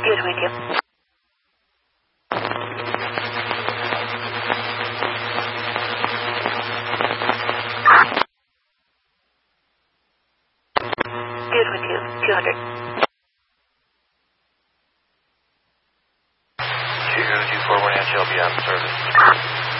Good with you. Good with you. 200. 241 H, I'll be on service.